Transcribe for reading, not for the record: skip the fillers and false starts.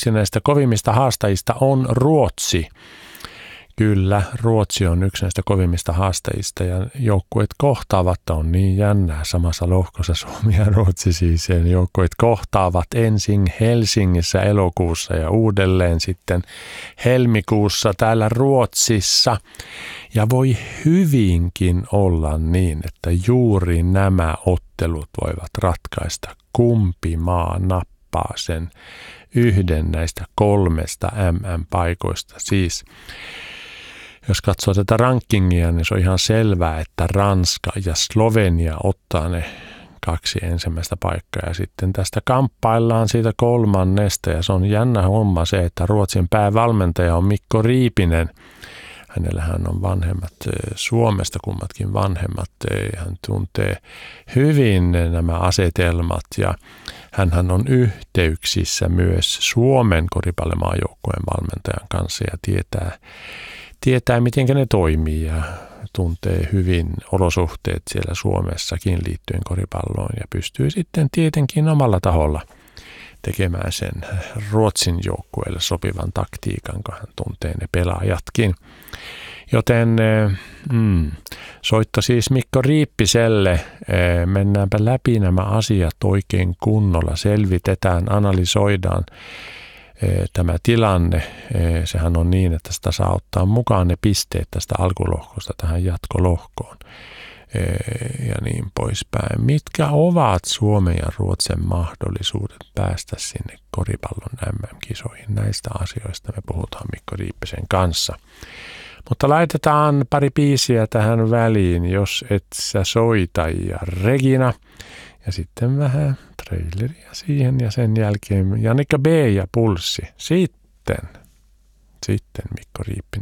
yksi näistä kovimmista haastajista on Ruotsi. Kyllä, Ruotsi on yksi näistä kovimmista haastajista ja joukkueet kohtaavat, on niin jännää samassa lohkossa Suomi ja Ruotsi siis. Joukkueet kohtaavat ensin Helsingissä elokuussa ja uudelleen sitten helmikuussa täällä Ruotsissa. Ja voi hyvinkin olla niin, että juuri nämä ottelut voivat ratkaista, kumpi maa nappaa sen yhden näistä 3 MM-paikoista. Siis jos katsoo tätä rankingia, niin se on ihan selvää, että Ranska ja Slovenia ottaa ne 2 ensimmäistä paikkaa. Ja sitten tästä kamppaillaan siitä 3. ja se on jännä homma se, että Ruotsin päävalmentaja on Mikko Riipinen. Hänellähän on vanhemmat Suomesta, kummatkin vanhemmat. Hän tuntee hyvin nämä asetelmat ja hänhän on yhteyksissä myös Suomen koripallomaajoukkueen valmentajan kanssa ja tietää, miten ne toimii ja tuntee hyvin olosuhteet siellä Suomessakin liittyen koripalloon ja pystyy sitten tietenkin omalla taholla tekemään sen Ruotsin joukkueelle sopivan taktiikan, kun hän tuntee ne pelaajatkin. Joten soitto siis Mikko Riippiselle. Mennäänpä läpi nämä asiat oikein kunnolla, selvitetään, analysoidaan tämä tilanne. Sehän on niin, että sitä saa ottaa mukaan ne pisteet tästä alkulohkosta tähän jatkolohkoon ja niin poispäin. Mitkä ovat Suomen ja Ruotsin mahdollisuudet päästä sinne koripallon MM-kisoihin? Näistä asioista me puhutaan Mikko Riippisen kanssa. Mutta laitetaan pari biisiä tähän väliin, jos et sä soita ja Regina. Ja sitten vähän traileria siihen ja sen jälkeen Jannikka B ja Pulssi. Sitten Mikko Riippisen.